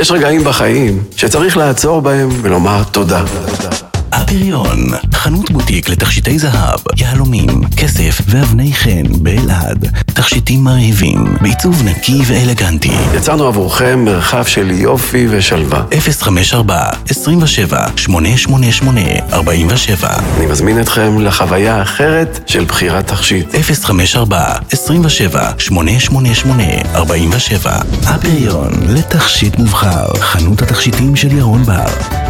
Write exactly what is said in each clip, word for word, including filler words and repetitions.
יש רגעים בחיים שצריך לעצור בהם ולומר תודה. הפריון, חנות בוטיק לתכשיטי זהב, יהלומים, כסף ואבני חן באלעד. תכשיטים מרהיבים, בעיצוב נקי ואלגנטי. יצרנו עבורכם מרחב של יופי ושלווה. אפס חמש ארבע, עשרים ושבע, שמונה שמונה שמונה, ארבעים ושבע. אני מזמין אתכם לחוויה האחרת של בחירת תכשיט. אפס חמש ארבע, עשרים ושבע, שמונה שמונה שמונה, ארבעים ושבע. הפריון, לתכשיט מובחר, חנות התכשיטים של ירון בר.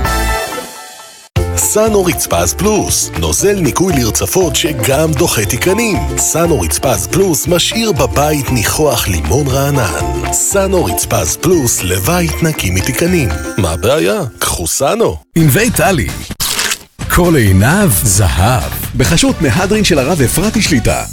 סאנו רצפז פלוס, נוזל ניקוי לרצפות שגם דוחה תיקנים. סאנו רצפז פלוס משאיר בבית ניחוח לימון רענן. סאנו רצפז פלוס לבית נקי מתיקנים. מה הבעיה? קחו סאנו. ענבי טלי, כל עיניו זהב, בחשות מהדרין של הרב אפרתי שליטה.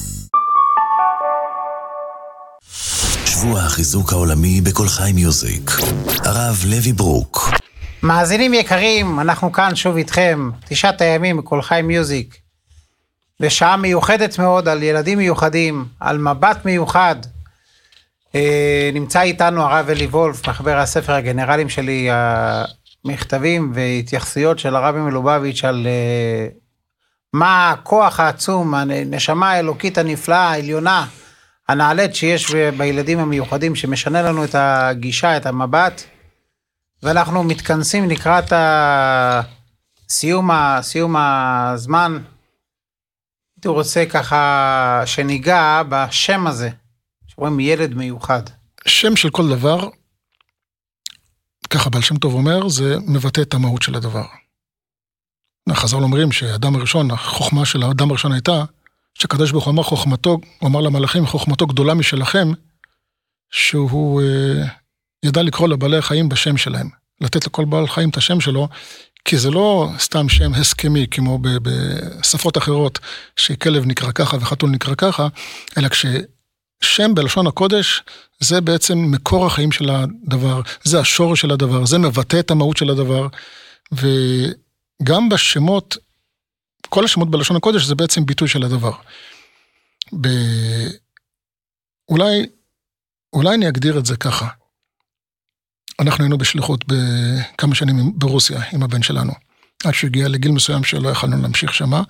שבוע החיזוק העולמי בכל חי מיוזיק, הרב לוי ברוק. מאזינים יקרים, אנחנו כאן שוב איתכם, תשעת הימים בכל חי מיוזיק, בשעה מיוחדת מאוד על ילדים מיוחדים, על מבט מיוחד. אה, נמצא איתנו הרב אלי וולף, מחבר הספר הגנרלים שלי, המכתבים והתייחסויות של הרבי מלובביץ' על אה, מה הכוח העצום, הנשמה האלוקית הנפלאה, העליונה, הנעלית שיש בילדים המיוחדים, שמשנה לנו את הגישה, את המבט. ואנחנו מתכנסים לקראת הסיום, סיום הזמן. הייתי רוצה ככה שניגע בשם הזה, שאומרים ילד מיוחד. שם של כל דבר, ככה בעל שם טוב אומר, זה מבטא את המהות של הדבר. חז"ל אומרים שהאדם הראשון, החוכמה של האדם הראשון הייתה, שקדוש ברוך הוא אמר חוכמתו, הוא אמר למלאכים, חוכמתו גדולה משלכם, שהוא אה, ידע לקרוא לבעלי החיים בשם שלהם, לתת לכל בעל חיים את השם שלו, כי זה לא סתם שם הסכמי, כמו ב- בשפות אחרות, שכלב נקרא ככה וחתול נקרא ככה, אלא כששם בלשון הקודש, זה בעצם מקור החיים של הדבר, זה השורש של הדבר, זה מבטא את המהות של הדבר, וגם בשמות, כל השמות בלשון הקודש זה בעצם ביטוי של הדבר. ב... אולי, אולי אני אגדיר את זה ככה. אנחנו היינו בשליחות בכמה שנים ברוסיה עם הבן שלנו, עד שהגיע לגיל מסוים שלא יכולנו להמשיך שמה.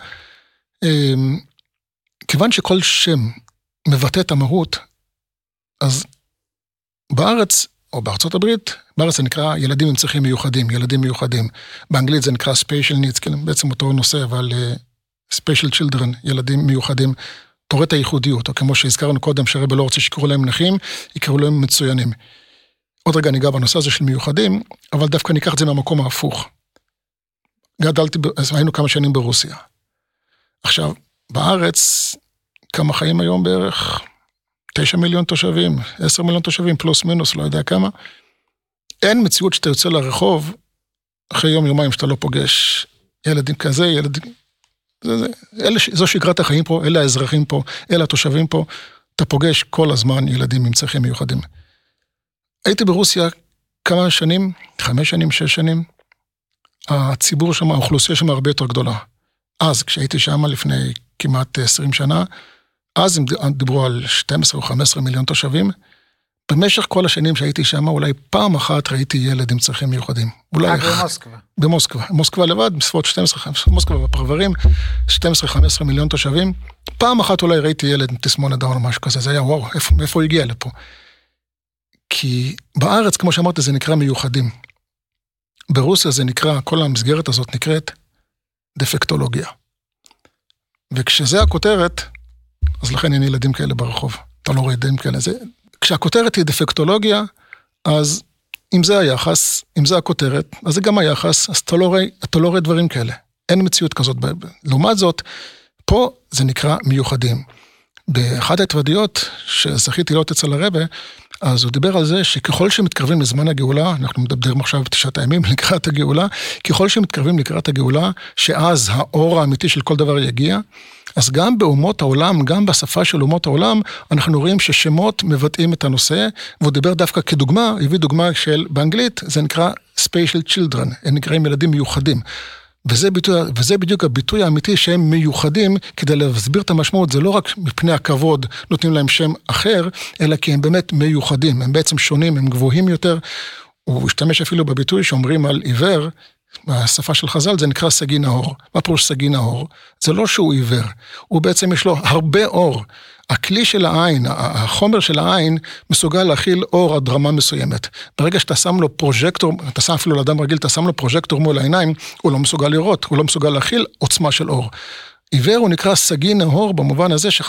כיוון שכל שם מבטא את המהות, אז בארץ, או בארצות הברית, בארץ זה נקרא ילדים עם צרכים מיוחדים, ילדים מיוחדים. באנגלית זה נקרא special needs, כאילו בעצם אותו נושא, אבל uh, special children, ילדים מיוחדים, תורא את הייחודיות, או כמו שהזכרנו קודם, שהרבא לא רוצה שיקראו להם נכים, יקראו להם מצוינים. עוד רגע ניגע בנושא הזה של מיוחדים, אבל דווקא ניקח את זה מהמקום ההפוך. גדלתי, אז היינו כמה שנים ברוסיה. עכשיו, בארץ, כמה חיים היום בערך? תשע מיליון תושבים, עשר מיליון תושבים, פלוס מינוס, לא יודע כמה. אין מציאות שאתה יוצא לרחוב, אחרי יום יומיים שאתה לא פוגש ילדים כזה, ילדים... זה, זה, אלה, זו שגרת החיים פה, אלה האזרחים פה, אלה התושבים פה, אתה פוגש כל הזמן ילדים עם צרכים מיוחדים. הייתי ברוסיה כמה שנים, חמש שנים, שש שנים, הציבור שם, האוכלוסייה שם הרבה יותר גדולה. אז כשהייתי שם לפני כמעט עשרים שנה, אז הם דיברו על שתים עשרה או חמש עשרה מיליון תושבים, במשך כל השנים שהייתי שם, אולי פעם אחת ראיתי ילד עם צרכים מיוחדים. רק במוסקבה. במוסקבה. מוסקבה לבד, בסביבות שתים עשרה, מוסקבה בפרברים, שתים עשרה חמש עשרה מיליון תושבים, פעם אחת אולי ראיתי ילד עם תסמונת דאון או משהו כזה, זה היה וואו, איפה, איפה הוא הגיע לפה? כי בארץ, כמו שאמרתי, זה נקרא מיוחדים. ברוסיה זה נקרא, כל המסגרת הזאת נקראת דפקטולוגיה. וכשזה הכותרת, אז לכן אין ילדים כאלה ברחוב. אתה לא רואה ילדים כאלה. זה, כשהכותרת היא דפקטולוגיה, אז אם זה היחס, אם זה הכותרת, אז זה גם היחס, אז אתה לא רואה, אתה לא רואה דברים כאלה. אין מציאות כזאת. לעומת זאת, פה זה נקרא מיוחדים. באחת ההתוודיות שזכיתי לראות אצל הרבה, אז הוא דיבר על זה שככל שמתקרבים לזמן הגאולה, אנחנו מדברים עכשיו בתשעת הימים לקראת הגאולה, ככל שמתקרבים לקראת הגאולה, שאז האור האמיתי של כל דבר יגיע, אז גם באומות העולם, גם בשפה של אומות העולם, אנחנו רואים ששמות מבטאים את הנושא, והוא דיבר דווקא כדוגמה, הביא דוגמה של באנגלית, זה נקרא special children, הם נקראים ילדים מיוחדים. וזה, ביטוי, וזה בדיוק הביטוי האמיתי שהם מיוחדים, כדי להסביר את המשמעות, זה לא רק מפני הכבוד נותנים להם שם אחר, אלא כי הם באמת מיוחדים, הם בעצם שונים, הם גבוהים יותר, הוא השתמש אפילו בביטוי שאומרים על עיוור, בשפה של חז"ל זה נקרא סגי נהור. מה פירוש סגי נהור? זה לא שהוא עיוור, הוא בעצם יש לו הרבה אור. הכלי של העין, החומר של העין, מסוגל להכיל אור עד רמה מסוימת. ברגע שאתה שם לו פרוז'קטור, אתה שם אפילו לאדם רגיל, אתה שם לו פרוז'קטור מול העיניים, הוא לא מסוגל לראות, הוא לא מסוגל להכיל עוצמה של אור. עיוור הוא נקרא סגי נהור במובן הזה